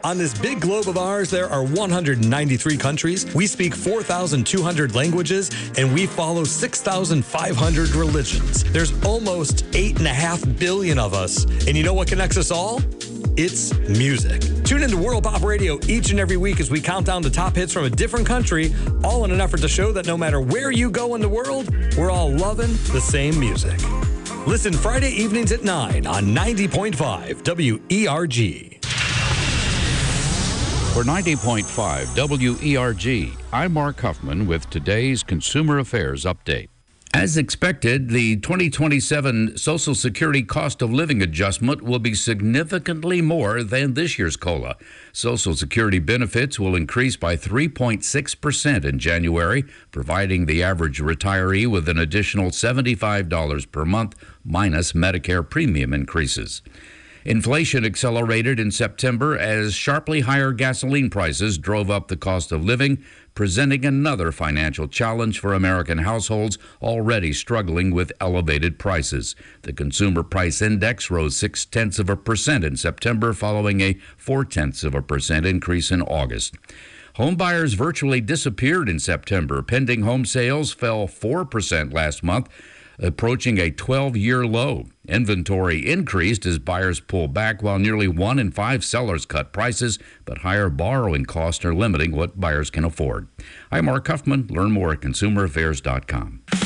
On this big globe of ours, there are 193 countries. We speak 4,200 languages, and we follow 6,500 religions. There's almost 8.5 billion of us. And you know what connects us all? It's music. Tune into World Pop Radio each and every week as we count down the top hits from a different country, all in an effort to show that no matter where you go in the world, we're all loving the same music. Listen Friday evenings at 9 on 90.5 WERG. For 90.5 WERG, I'm Mark Huffman with today's Consumer Affairs Update. As expected, the 2027 Social Security cost of living adjustment will be significantly more than this year's COLA. Social Security benefits will increase by 3.6% in January, providing the average retiree with an additional $75 per month minus Medicare premium increases. Inflation accelerated in September as sharply higher gasoline prices drove up the cost of living, presenting another financial challenge for American households already struggling with elevated prices. The Consumer Price Index rose 0.6% in September, following a 0.4% increase in August. Home buyers virtually disappeared in September. Pending home sales fell 4% last month, approaching a 12-year low. Inventory increased as buyers pulled back, while nearly 1 in 5 sellers cut prices, but higher borrowing costs are limiting what buyers can afford. I'm Mark Huffman. Learn more at consumeraffairs.com.